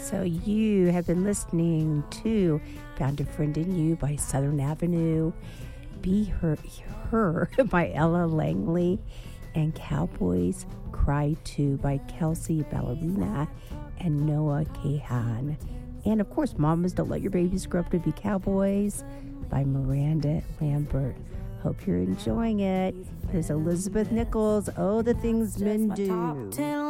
So you have been listening to Found a Friend in You by Southern Avenue, Be Her by Ella Langley, and Cowboys Cry Too by Kelsey Ballerina and Noah Kahan. And of course, Mamas Don't Let Your Babies Grow Up to Be Cowboys by Miranda Lambert. Hope you're enjoying it. There's Elizabeth Nichols, Oh, the Things Men Do.